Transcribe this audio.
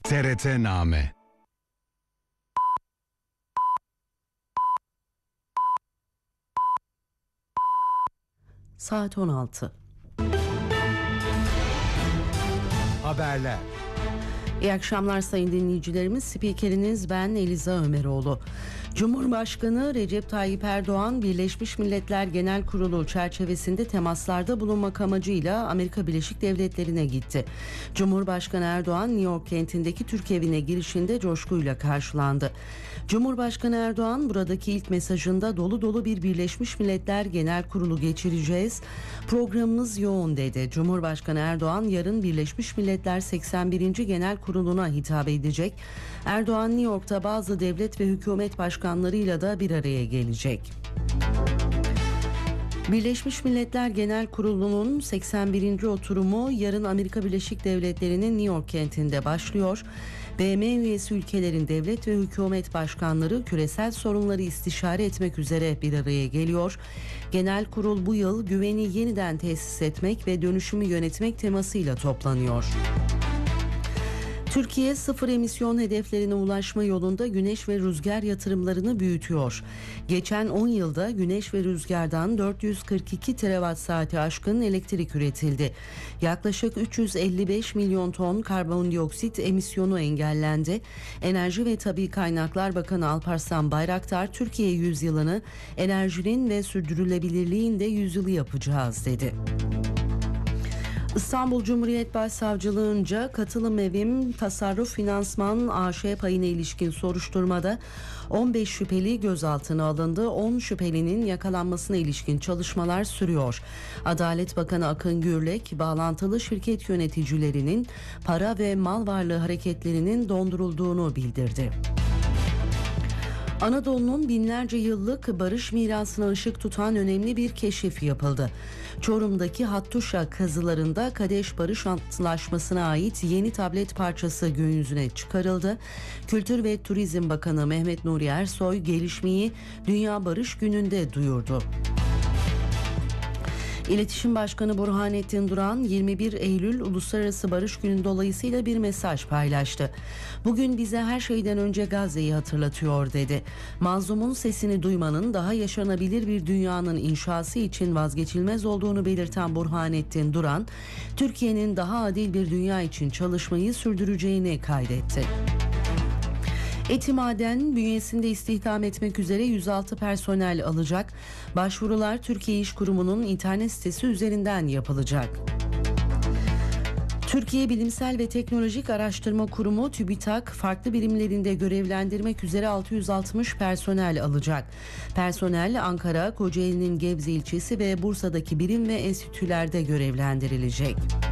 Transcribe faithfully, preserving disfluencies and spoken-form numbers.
T R T-Name. Saat on altı. Haberler. İyi akşamlar sayın dinleyicilerimiz. Spikeriniz ben Eliza Ömeroğlu. Cumhurbaşkanı Recep Tayyip Erdoğan, Birleşmiş Milletler Genel Kurulu çerçevesinde temaslarda bulunmak amacıyla Amerika Birleşik Devletleri'ne gitti. Cumhurbaşkanı Erdoğan, New York kentindeki Türk evine girişinde coşkuyla karşılandı. Cumhurbaşkanı Erdoğan, buradaki ilk mesajında dolu dolu bir Birleşmiş Milletler Genel Kurulu geçireceğiz. Programımız yoğun dedi. Cumhurbaşkanı Erdoğan, yarın Birleşmiş Milletler seksen birinci Genel Kurulu'na hitap edecek. Erdoğan, New York'ta bazı devlet ve hükümet başkanlarıyla da bir araya gelecek. Birleşmiş Milletler Genel Kurulu'nun seksen birinci oturumu yarın Amerika Birleşik Devletleri'nin New York kentinde başlıyor. B M üyesi ülkelerin devlet ve hükümet başkanları küresel sorunları istişare etmek üzere bir araya geliyor. Genel kurul bu yıl güveni yeniden tesis etmek ve dönüşümü yönetmek temasıyla toplanıyor. Türkiye sıfır emisyon hedeflerine ulaşma yolunda güneş ve rüzgar yatırımlarını büyütüyor. Geçen on yılda güneş ve rüzgardan dört yüz kırk iki terawatt saati aşkın elektrik üretildi. Yaklaşık üç yüz elli beş milyon ton karbondioksit emisyonu engellendi. Enerji ve Tabii Kaynaklar Bakanı Alparslan Bayraktar, Türkiye yüzyılını enerjinin ve sürdürülebilirliğin de yüzyılı yapacağız dedi. İstanbul Cumhuriyet Başsavcılığınca Katılım Evim Tasarruf Finansman A Ş payına ilişkin soruşturmada on beş şüpheli gözaltına alındı. on şüphelinin yakalanmasına ilişkin çalışmalar sürüyor. Adalet Bakanı Akın Gürlek, bağlantılı şirket yöneticilerinin para ve mal varlığı hareketlerinin dondurulduğunu bildirdi. Anadolu'nun binlerce yıllık barış mirasına ışık tutan önemli bir keşif yapıldı. Çorum'daki Hattuşa kazılarında Kadeş Barış Antlaşması'na ait yeni tablet parçası gün yüzüne çıkarıldı. Kültür ve Turizm Bakanı Mehmet Nuri Ersoy gelişmeyi Dünya Barış Günü'nde duyurdu. İletişim Başkanı Burhanettin Duran, yirmi bir Eylül Uluslararası Barış Günü dolayısıyla bir mesaj paylaştı. Bugün bize her şeyden önce Gazze'yi hatırlatıyor dedi. Mazlumun sesini duymanın daha yaşanabilir bir dünyanın inşası için vazgeçilmez olduğunu belirten Burhanettin Duran, Türkiye'nin daha adil bir dünya için çalışmayı sürdüreceğini kaydetti. Etimaden bünyesinde istihdam etmek üzere yüz altı personel alacak. Başvurular Türkiye İş Kurumu'nun internet sitesi üzerinden yapılacak. Türkiye Bilimsel ve Teknolojik Araştırma Kurumu TÜBİTAK farklı birimlerinde görevlendirmek üzere altı yüz altmış personel alacak. Personel Ankara, Kocaeli'nin Gebze ilçesi ve Bursa'daki birim ve enstitülerde görevlendirilecek.